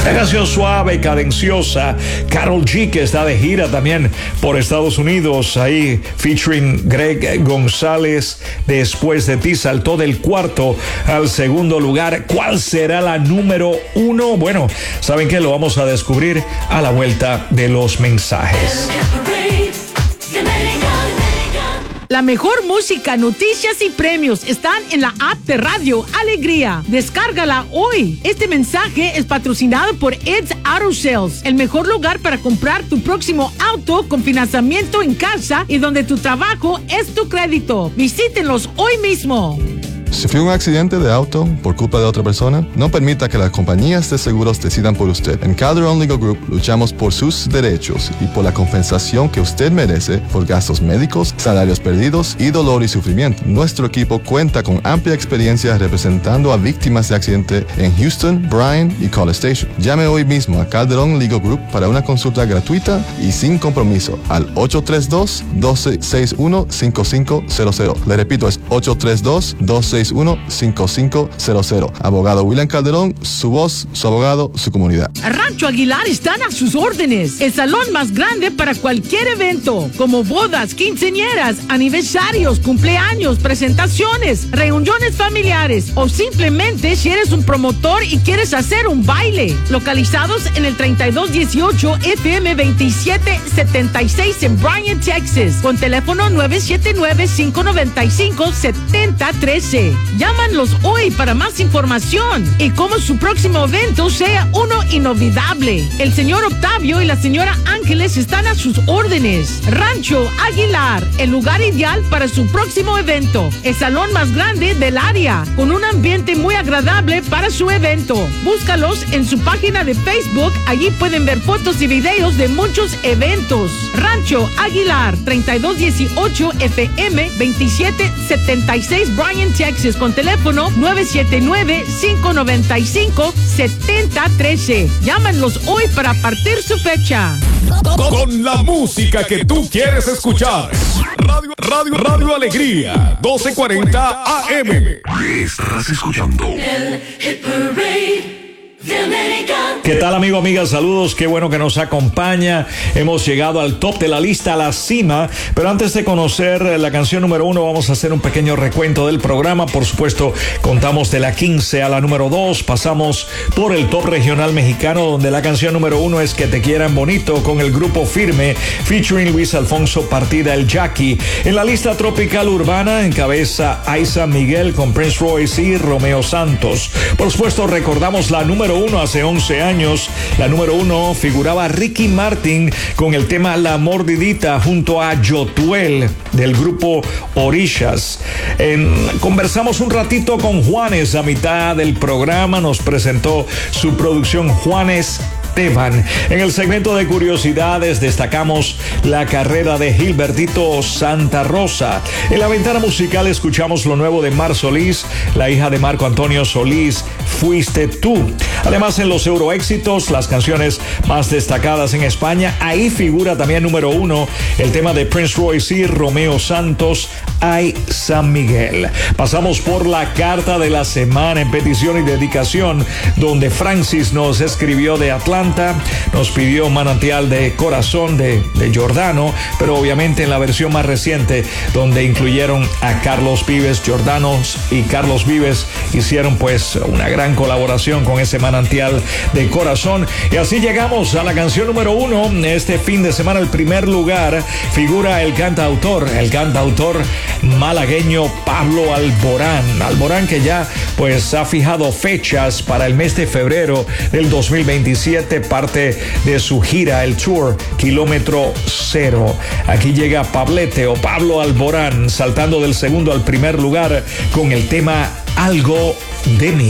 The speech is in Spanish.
La canción suave, cadenciosa. Karol G, que está de gira también por Estados Unidos, ahí featuring Greg González. Después de ti saltó del cuarto al segundo lugar. ¿Cuál será la número 1? Bueno, ¿saben qué? Lo vamos a descubrir a la vuelta de los mensajes. La mejor música, noticias y premios están en la app de Radio Alegría. Descárgala hoy. Este mensaje es patrocinado por Ed's Auto Sales, el mejor lugar para comprar tu próximo auto con financiamiento en casa y donde tu trabajo es tu crédito. Visítenlos hoy mismo. ¿Sufrió un accidente de auto por culpa de otra persona? No permita que las compañías de seguros decidan por usted. En Calderon Legal Group luchamos por sus derechos y por la compensación que usted merece por gastos médicos, salarios perdidos y dolor y sufrimiento. Nuestro equipo cuenta con amplia experiencia representando a víctimas de accidente en Houston, Bryan y College Station. Llame hoy mismo a Calderon Legal Group para una consulta gratuita y sin compromiso al 832-261-5500. Le repito, es 832-261-5500. Abogado William Calderón, su voz, su abogado, su comunidad. Rancho Aguilar están a sus órdenes. El salón más grande para cualquier evento, como bodas, quinceañeras, aniversarios, cumpleaños, presentaciones, reuniones familiares o simplemente si eres un promotor y quieres hacer un baile. Localizados en el 3218 FM 2776 en Bryan, Texas, con teléfono 979-595-7013. Llámanlos hoy para más información y cómo su próximo evento sea uno inolvidable. El señor Octavio y la señora Ángeles están a sus órdenes. Rancho Aguilar, el lugar ideal para su próximo evento. El salón más grande del área, con un ambiente muy agradable para su evento. Búscalos en su página de Facebook. Allí pueden ver fotos y videos de muchos eventos. Rancho Aguilar, 3218 FM 2776 Bryan, Texas, con teléfono 979-595-7013. Llámanlos hoy para partir su fecha. Con la música que tú quieres escuchar. Radio Alegría, 1240 AM. Estás escuchando El Hit Parade. ¿Qué tal, amigo, amiga? Saludos, qué bueno que nos acompaña. Hemos llegado al top de la lista, a la cima, pero antes de conocer la canción número 1, vamos a hacer un pequeño recuento del programa. Por supuesto, contamos de la 15 a la número 2, pasamos por el top regional mexicano, donde la canción número 1 es Que te quieran bonito, con el grupo Firme, featuring Luis Alfonso Partida, el Jackie. En la lista tropical urbana encabeza Aiza Miguel con Prince Royce y Romeo Santos. Por supuesto, recordamos la número 1 hace 11 años. La número 1 figuraba Ricky Martin con el tema La Mordidita junto a Yotuel del grupo Orishas. Conversamos un ratito con Juanes a mitad del programa. Nos presentó su producción Juanes Teban. En el segmento de curiosidades destacamos la carrera de Gilbertito Santa Rosa. En la ventana musical escuchamos lo nuevo de Mar Solís, la hija de Marco Antonio Solís, Fuiste tú. Además, en los Euroéxitos, las canciones más destacadas en España, ahí figura también número 1 el tema de Prince Royce y Romeo Santos, Ay San Miguel. Pasamos por la carta de la semana en petición y dedicación, donde Francis nos escribió de Atlanta, nos pidió Manantial de Corazón de Giordano, pero obviamente en la versión más reciente, donde incluyeron a Carlos Vives. Giordanos y Carlos Vives hicieron pues una gran colaboración con ese Manantial de Corazón. Y así llegamos a la canción número 1. Este fin de semana, el primer lugar figura el cantautor malagueño Pablo Alborán. Alborán, que ya pues ha fijado fechas para el mes de febrero del 2027, parte de su gira, el tour Kilómetro Cero. Aquí llega Pablete o Pablo Alborán, saltando del segundo al primer lugar con el tema Algo de mí.